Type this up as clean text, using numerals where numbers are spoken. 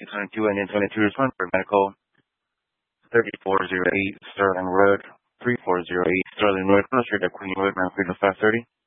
2022 and then 22 respond for medical 3408 Sterling Road, 3408 Sterling Road, closer to Queen Road, around Freedom 530.